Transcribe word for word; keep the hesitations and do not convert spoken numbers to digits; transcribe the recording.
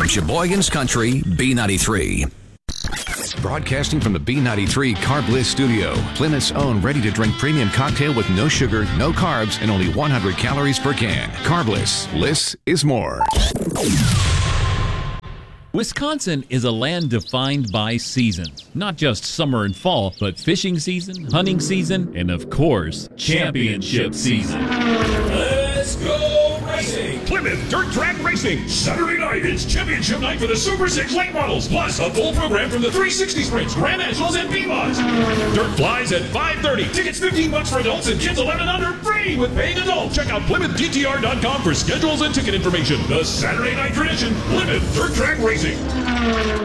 from Sheboygan's Country, B ninety-three. Broadcasting from the B ninety-three Carb Bliss studio, Plymouth's own ready-to-drink premium cocktail with no sugar, no carbs, and only one hundred calories per can. Carb Bliss. Bliss is more. Wisconsin is a land defined by seasons. Not just summer and fall, but fishing season, hunting season, and of course, championship season. Let's go racing! Plymouth Dirt Track Racing. Saturday night, it's championship night for the Super six late models, plus a full program from the three sixty Sprints, Grand Nationals, and B M O Ds. Dirt flies at five thirty. Tickets fifteen bucks for adults and kids eleven and under, free with paying adults. Check out Plymouth D T R dot com for schedules and ticket information. The Saturday night tradition, Plymouth Dirt Track Racing.